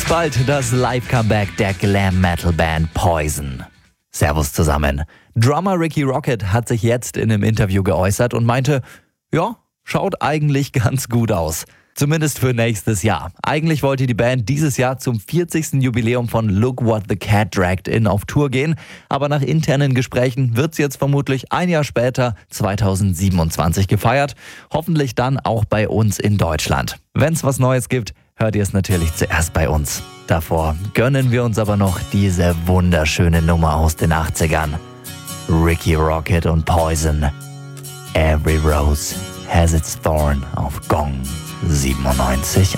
Ganz bald das Live-Comeback der Glam-Metal-Band Poison. Servus zusammen. Drummer Ricky Rocket hat sich jetzt in einem Interview geäußert und meinte, ja, schaut eigentlich ganz gut aus. Zumindest für nächstes Jahr. Eigentlich wollte die Band dieses Jahr zum 40. Jubiläum von Look What the Cat Dragged In auf Tour gehen. Aber nach internen Gesprächen wird's jetzt vermutlich ein Jahr später, 2027, gefeiert. Hoffentlich dann auch bei uns in Deutschland. Wenn's was Neues gibt, hört ihr es natürlich zuerst bei uns. Davor gönnen wir uns aber noch diese wunderschöne Nummer aus den 80ern. Ricky Rocket und Poison. Every Rose has its thorn auf Gong 97.